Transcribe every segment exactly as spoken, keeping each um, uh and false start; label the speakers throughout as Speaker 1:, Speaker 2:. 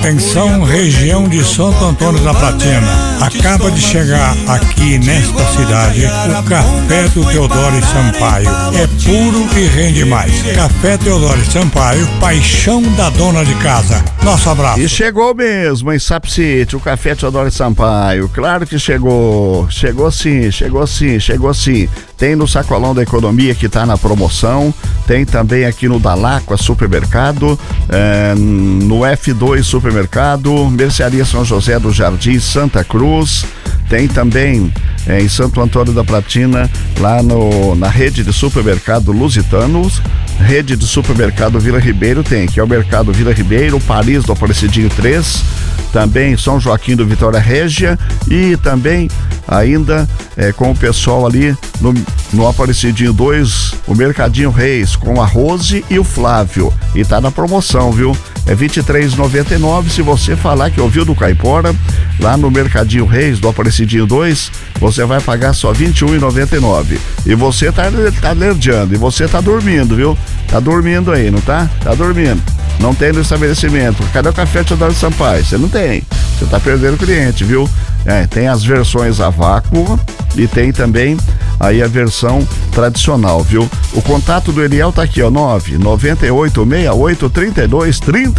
Speaker 1: Atenção, região de Santo Antônio da Platina. Acaba de chegar aqui nesta cidade o Café do Teodoro Sampaio. É puro e rende mais. Café Teodoro Sampaio, paixão da dona de casa. Nosso abraço.
Speaker 2: E chegou mesmo em Sap City, o Café Teodoro Sampaio. Claro que chegou. Chegou sim, chegou sim, chegou sim. Tem no Sacolão da Economia, que está na promoção. Tem também aqui no Dalacqua Supermercado, é, no F dois Supermercado, Mercearia São José do Jardim, Santa Cruz. Tem também é, em Santo Antônio da Platina, lá no, na rede de supermercado Lusitanos, rede de supermercado Vila Ribeiro tem, que é o Mercado Vila Ribeiro, Paris do Aparecidinho três, também São Joaquim do Vitória Régia e também ainda é, com o pessoal ali no, no Aparecidinho dois, o Mercadinho Reis, com a Rose e o Flávio. E tá na promoção, viu? É vinte e três reais e noventa e nove centavos. Se você falar que ouviu do Caipora, lá no Mercadinho Reis, do Aparecidinho dois, você vai pagar só vinte e um reais e noventa e nove centavos. E você tá, tá alergiando, e você tá dormindo, viu? Tá dormindo aí, não tá? Tá dormindo. Não tem no estabelecimento. Cadê o Café Teodoro Sampaio? Você não tem. Você tá perdendo cliente, viu? É, tem as versões a vácuo e tem também aí a versão tradicional, viu? O contato do Eliel tá aqui, ó, nove nove oito seis oito três dois três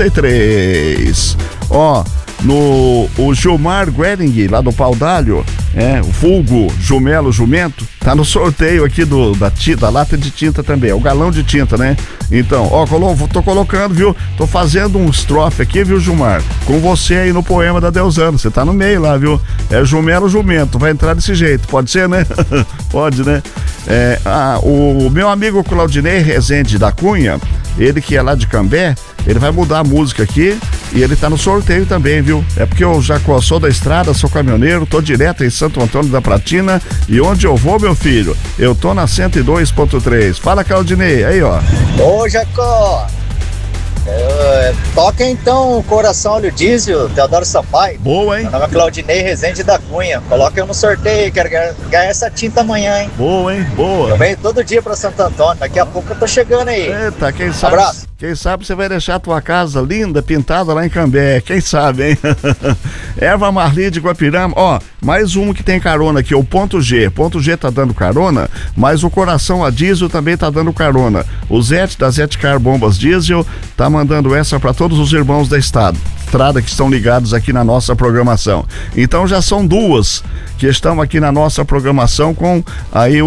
Speaker 2: três. Ó, no o Gilmar Guering, lá do Pau d'Alho, é, o vulgo Jumelo Jumento, tá no sorteio aqui do, da, da lata de tinta também, é o galão de tinta, né? Então, ó, colo, tô colocando, viu? Tô fazendo um estrofe aqui, viu, Gilmar? Com você aí no poema da Deusana, você tá no meio lá, viu? É Jumelo Jumento, vai entrar desse jeito, pode ser, né? Pode, né? É, ah, o meu amigo Claudinei Rezende da Cunha, ele que é lá de Cambé, ele vai mudar a música aqui e ele tá no sorteio também, viu? É porque eu já sou da estrada, sou caminhoneiro, tô direto em Santo Antônio da Platina e onde eu vou, meu filho, eu tô na cento e dois ponto três. Fala, Claudinei, aí, ó.
Speaker 3: Ô, Jacó, é, toca então Coração Óleo Diesel, Teodoro Sampaio.
Speaker 2: Boa, hein?
Speaker 3: Meu nome é Claudinei Rezende da Cunha. Coloca eu no sorteio, quero ganhar essa tinta amanhã, hein?
Speaker 2: Boa, hein? Boa.
Speaker 3: Eu venho todo dia pra Santo Antônio, daqui a pouco eu tô chegando aí.
Speaker 2: Eita, quem sabe...
Speaker 3: Abraço.
Speaker 2: Quem sabe você vai deixar a tua casa linda, pintada lá em Cambé, quem sabe, hein? Erva Marli de Guapirama, ó, mais um que tem carona aqui, o Ponto G. Ponto G tá dando carona, mas o Coração a Diesel também tá dando carona. O Zete da Zete Car Bombas Diesel tá mandando essa para todos os irmãos da estado, estrada que estão ligados aqui na nossa programação. Então já são duas que estão aqui na nossa programação com aí o